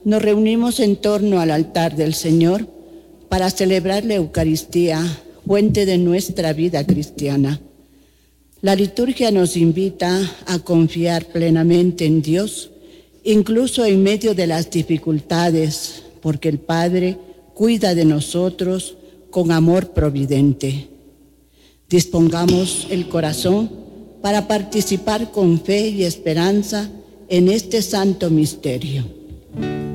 nos reunimos en torno al altar del Señor para celebrar la Eucaristía, fuente de nuestra vida cristiana. La liturgia nos invita a confiar plenamente en Dios, incluso en medio de las dificultades, porque el Padre cuida de nosotros con amor providente. Dispongamos el corazón para participar con fe y esperanza en este santo misterio.